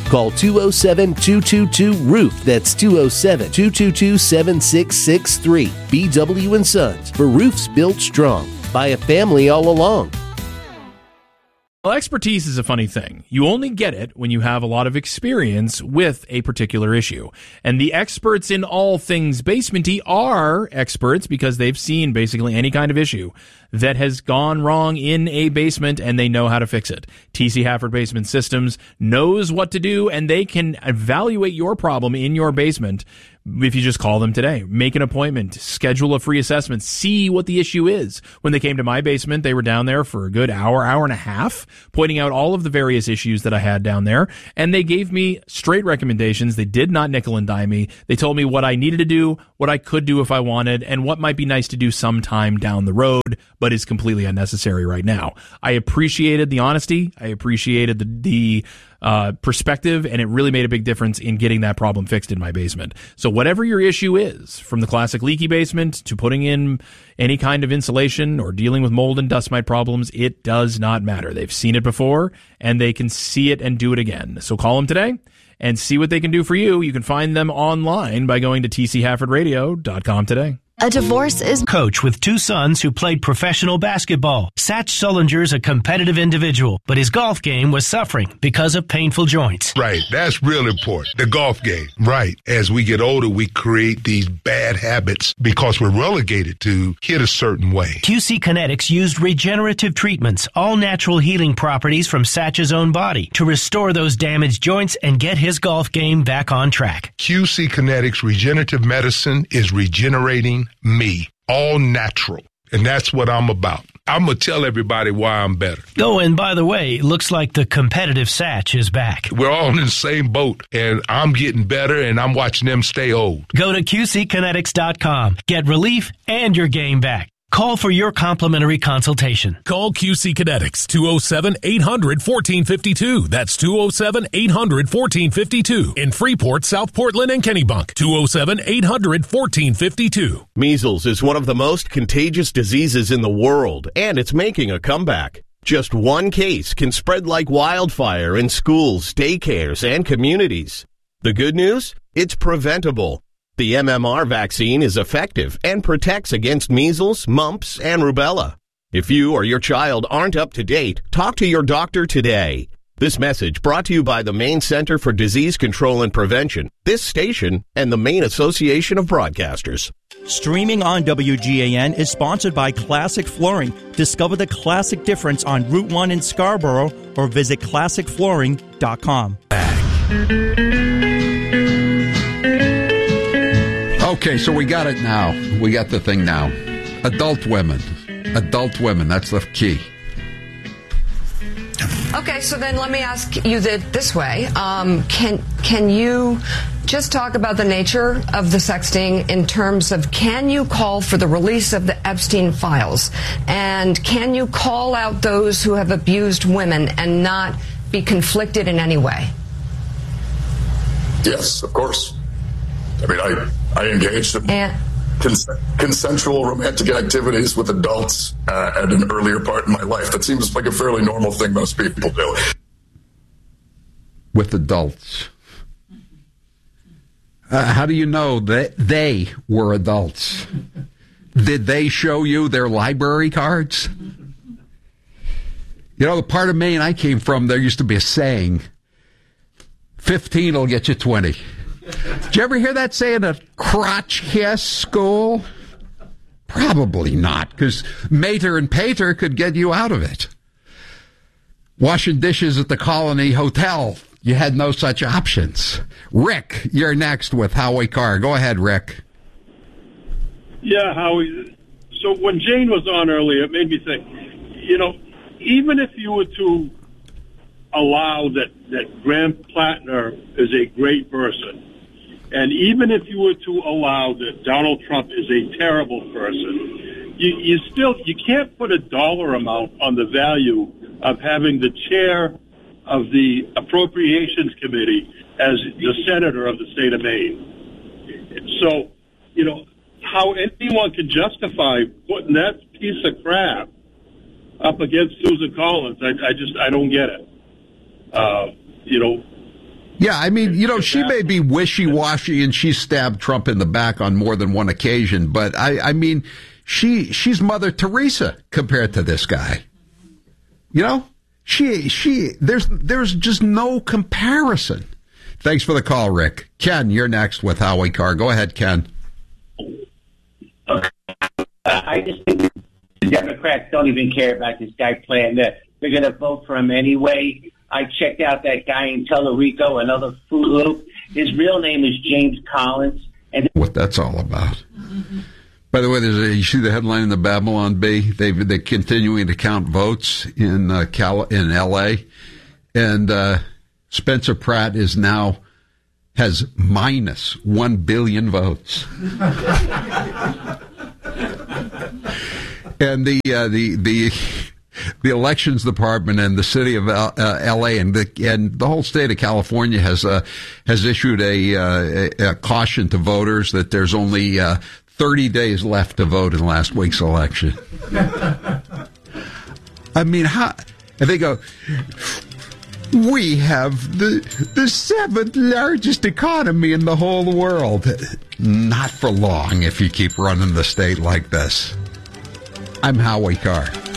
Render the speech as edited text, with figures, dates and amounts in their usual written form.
Call 207-222-ROOF. That's 207-222-7663. BW & Sons, for roofs built strong by a family all along. Well, expertise is a funny thing. You only get it when you have a lot of experience with a particular issue. And the experts in all things basementy are experts because they've seen basically any kind of issue that has gone wrong in a basement, and they know how to fix it. TC Hafford Basement Systems knows what to do, and they can evaluate your problem in your basement if you just call them today. Make an appointment, schedule a free assessment, see what the issue is. When they came to my basement, they were down there for a good hour and a half, pointing out all of the various issues that I had down there, and they gave me straight recommendations. They did not nickel and dime me. They told me what I needed to do, what I could do if I wanted, and what might be nice to do sometime down the road, but is completely unnecessary right now. I appreciated the honesty. I appreciated the perspective, and it really made a big difference in getting that problem fixed in my basement. So whatever your issue is, from the classic leaky basement to putting in any kind of insulation or dealing with mold and dust mite problems, it does not matter. They've seen it before, and they can see it and do it again. So call them today and see what they can do for you. You can find them online by going to tchaffordradio.com today. A divorce is coach with two sons who played professional basketball. Satch Sullinger's a competitive individual, but his golf game was suffering because of painful joints. Right. That's real important. The golf game. Right. As we get older, we create these bad habits because we're relegated to hit a certain way. QC Kinetics used regenerative treatments, all natural healing properties from Satch's own body, to restore those damaged joints and get his golf game back on track. QC Kinetics regenerative medicine is regenerating me, all natural, and that's what I'm about. I'm gonna tell everybody why I'm better. Oh, and by the way, looks like the competitive Satch is back. We're all in the same boat, and I'm getting better, and I'm watching them stay old. Go to QCkinetics.com. Get relief and your game back. Call for your complimentary consultation. Call QC Kinetics, 207-800-1452. That's 207-800-1452. In Freeport, South Portland, and Kennebunk, 207-800-1452. Measles is one of the most contagious diseases in the world, and it's making a comeback. Just one case can spread like wildfire in schools, daycares, and communities. The good news? It's preventable. The MMR vaccine is effective and protects against measles, mumps, and rubella. If you or your child aren't up to date, talk to your doctor today. This message brought to you by the Maine Center for Disease Control and Prevention, this station, and the Maine Association of Broadcasters. Streaming on WGAN is sponsored by Classic Flooring. Discover the classic difference on Route 1 in Scarborough or visit classicflooring.com. Okay, so we got it now. We got the thing now. Adult women. Adult women, that's the key. Okay, so then let me ask you this way. Can you just talk about the nature of the sexting in terms of, can you call for the release of the Epstein files? And can you call out those who have abused women and not be conflicted in any way? Yes, of course. I mean, I engaged in consensual romantic activities with adults at an earlier part in my life. That seems like a fairly normal thing most people do. With adults. How do you know that they were adults? Did they show you their library cards? You know, the part of Maine I came from, there used to be a saying, 15 will get you 20. Did you ever hear that saying at crotch hiss school? Probably not, because Mater and Pater could get you out of it. Washing dishes at the Colony Hotel, you had no such options. Rick, you're next with Howie Carr. Go ahead, Rick. Yeah, Howie. So when Jane was on earlier, it made me think, you know, even if you were to allow that Graham Plattner is a great person, and even if you were to allow that Donald Trump is a terrible person, you can't put a dollar amount on the value of having the chair of the Appropriations Committee as the senator of the state of Maine. So, you know, how anyone can justify putting that piece of crap up against Susan Collins, I don't get it. You know, Yeah, I mean, she may be wishy-washy and she stabbed Trump in the back on more than one occasion, but I mean, she's Mother Teresa compared to this guy. There's just no comparison. Thanks for the call, Rick. Ken, you're next with Howie Carr. Go ahead, Ken. Okay. I just think the Democrats don't even care about this guy playing that. They're going to vote for him anyway. I checked out that guy in Tellurico, another Fruit Loop. His real name is James Collins. And what that's all about. By the way, you see the headline in the Babylon Bee? They're continuing to count votes in L.A. And Spencer Pratt has minus 1 billion votes. And the elections department and the city of L.A. and the whole state of California has issued a caution to voters that there's only 30 days left to vote in last week's election. I mean, and they go, we have the seventh largest economy in the whole world. Not for long if you keep running the state like this. I'm Howie Carr.